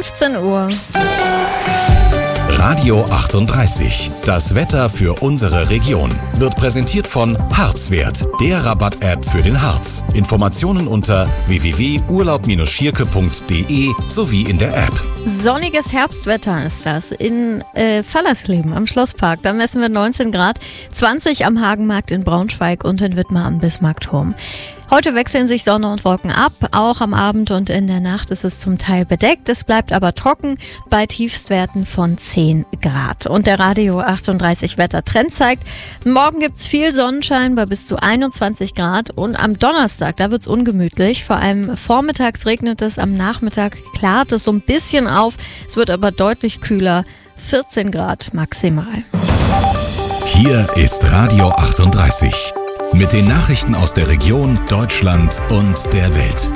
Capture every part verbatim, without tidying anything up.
fünfzehn Uhr. Radio achtunddreißig. Das Wetter für unsere Region wird präsentiert von Harzwert, der Rabatt-App für den Harz. Informationen unter w w w punkt urlaub Bindestrich schierke punkt d e sowie in der App. Sonniges Herbstwetter ist das in äh, Fallersleben am Schlosspark. Da messen wir neunzehn Grad, zwanzig am Hagenmarkt in Braunschweig und in Wittmar am Bismarckturm. Heute wechseln sich Sonne und Wolken ab. Auch am Abend und in der Nacht ist es zum Teil bedeckt. Es bleibt aber trocken bei Tiefstwerten von zehn Grad. Und der Radio achtunddreißig Wettertrend zeigt, morgen gibt's viel Sonnenschein bei bis zu einundzwanzig Grad. Und am Donnerstag, da wird's ungemütlich. Vor allem vormittags regnet es, am Nachmittag klart es so ein bisschen auf. Es wird aber deutlich kühler, vierzehn Grad maximal. Hier ist Radio achtunddreißig. Mit den Nachrichten aus der Region, Deutschland und der Welt.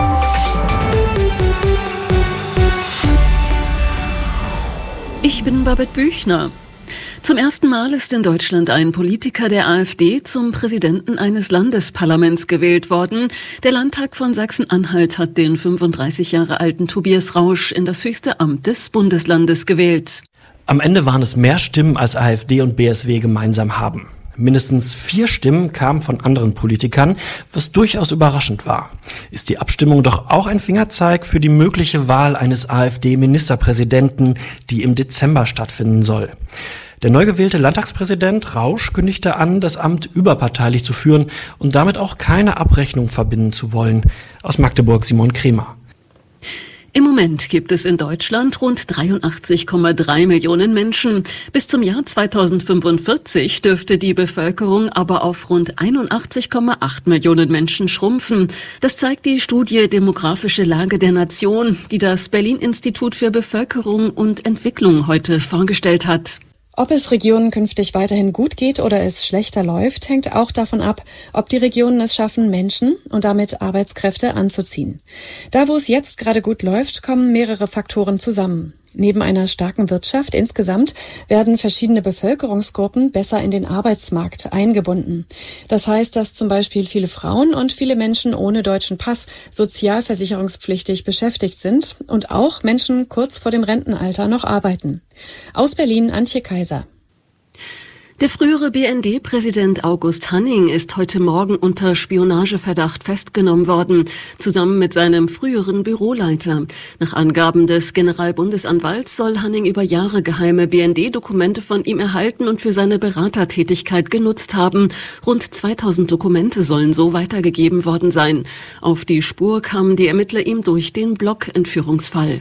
Ich bin Babette Büchner. Zum ersten Mal ist in Deutschland ein Politiker der AfD zum Präsidenten eines Landesparlaments gewählt worden. Der Landtag von Sachsen-Anhalt hat den fünfunddreißig Jahre alten Tobias Rausch in das höchste Amt des Bundeslandes gewählt. Am Ende waren es mehr Stimmen, als AfD und B S W gemeinsam haben. Mindestens vier Stimmen kamen von anderen Politikern, was durchaus überraschend war. Ist die Abstimmung doch auch ein Fingerzeig für die mögliche Wahl eines AfD-Ministerpräsidenten, die im Dezember stattfinden soll. Der neu gewählte Landtagspräsident Rausch kündigte an, das Amt überparteilich zu führen und damit auch keine Abrechnung verbinden zu wollen. Aus Magdeburg Simon Kremer. Im Moment gibt es in Deutschland rund dreiundachtzig Komma drei Millionen Menschen. Bis zum Jahr zweitausendfünfundvierzig dürfte die Bevölkerung aber auf rund einundachtzig Komma acht Millionen Menschen schrumpfen. Das zeigt die Studie Demografische Lage der Nation, die das Berlin-Institut für Bevölkerung und Entwicklung heute vorgestellt hat. Ob es Regionen künftig weiterhin gut geht oder es schlechter läuft, hängt auch davon ab, ob die Regionen es schaffen, Menschen und damit Arbeitskräfte anzuziehen. Da, wo es jetzt gerade gut läuft, kommen mehrere Faktoren zusammen. Neben einer starken Wirtschaft insgesamt werden verschiedene Bevölkerungsgruppen besser in den Arbeitsmarkt eingebunden. Das heißt, dass zum Beispiel viele Frauen und viele Menschen ohne deutschen Pass sozialversicherungspflichtig beschäftigt sind und auch Menschen kurz vor dem Rentenalter noch arbeiten. Aus Berlin Antje Kaiser. Der frühere B N D-Präsident August Hanning ist heute Morgen unter Spionageverdacht festgenommen worden, zusammen mit seinem früheren Büroleiter. Nach Angaben des Generalbundesanwalts soll Hanning über Jahre geheime B N D-Dokumente von ihm erhalten und für seine Beratertätigkeit genutzt haben. Rund zweitausend Dokumente sollen so weitergegeben worden sein. Auf die Spur kamen die Ermittler ihm durch den Block-Entführungsfall.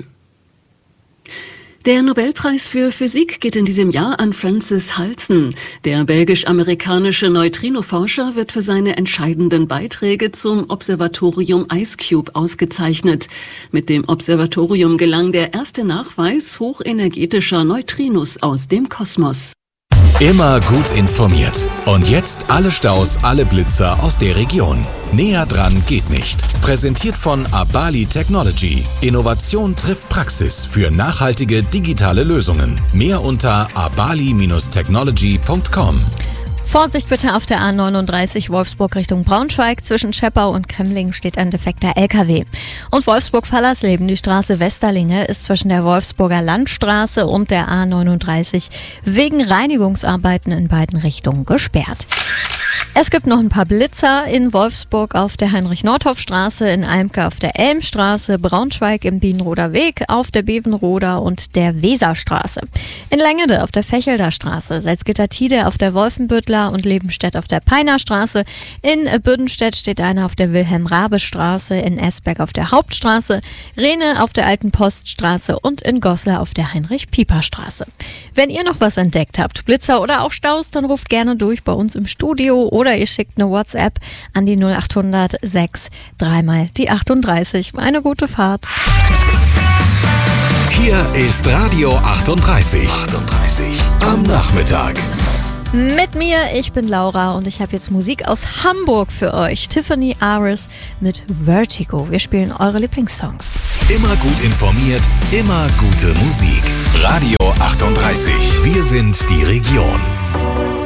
Der Nobelpreis für Physik geht in diesem Jahr an Francis Halsen. Der belgisch-amerikanische Neutrino-Forscher wird für seine entscheidenden Beiträge zum Observatorium IceCube ausgezeichnet. Mit dem Observatorium gelang der erste Nachweis hochenergetischer Neutrinos aus dem Kosmos. Immer gut informiert. Und jetzt alle Staus, alle Blitzer aus der Region. Näher dran geht nicht. Präsentiert von Abali Technology. Innovation trifft Praxis für nachhaltige digitale Lösungen. Mehr unter abali Bindestrich technology punkt com. Vorsicht bitte auf der A neununddreißig Wolfsburg Richtung Braunschweig. Zwischen Scheppau und Kemmling steht ein defekter L K W. Und Wolfsburg-Fallersleben, die Straße Westerlinge, ist zwischen der Wolfsburger Landstraße und der A neununddreißig wegen Reinigungsarbeiten in beiden Richtungen gesperrt. Es gibt noch ein paar Blitzer in Wolfsburg auf der Heinrich-Nordhoff-Straße, in Almke auf der Elmstraße, Braunschweig im Bienenroder Weg, auf der Bevenroder und der Weserstraße. In Längede auf der Fechelder Straße, Salzgitter-Tide auf der Wolfenbüttler und Lebenstedt auf der Peinerstraße. In Büdenstedt steht einer auf der Wilhelm-Rabe-Straße, in Esberg auf der Hauptstraße, Rehne auf der Alten Poststraße und in Goslar auf der Heinrich-Pieper-Straße. Wenn ihr noch was entdeckt habt, Blitzer oder auch Staus, dann ruft gerne durch bei uns im Studio oder ihr schickt eine WhatsApp an die null achthundert sechs dreimal die achtunddreißig. Eine gute Fahrt. Hier ist Radio achtunddreißig. achtunddreißig am Nachmittag. Mit mir, ich bin Laura und ich habe jetzt Musik aus Hamburg für euch. Tiffany Aris mit Vertigo. Wir spielen eure Lieblingssongs. Immer gut informiert, immer gute Musik. Radio achtunddreißig. Wir sind die Region.